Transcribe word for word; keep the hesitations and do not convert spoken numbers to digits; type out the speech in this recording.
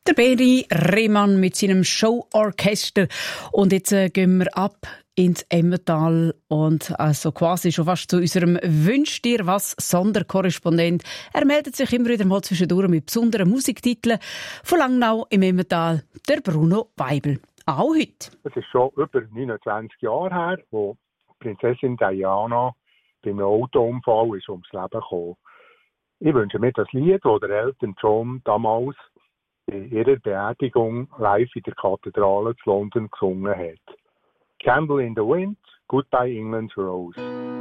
Der Benny Rehmann mit seinem Showorchester. Und jetzt äh, gehen wir ab ins Emmental und also quasi schon fast zu unserem «Wünsch dir was» Sonderkorrespondent. Er meldet sich immer wieder mal zwischendurch mit besonderen Musiktiteln. Von Langnau im Emmental, der Bruno Weibel. Auch heute. Es ist schon über neunundzwanzig Jahre her, wo Prinzessin Diana bei einem Autounfall ist ums Leben gekommen. Ich wünsche mir das Lied, das der Elton John damals bei ihrer Beerdigung live in der Kathedrale zu London gesungen hat. Candle in the Wind, Goodbye England's Rose.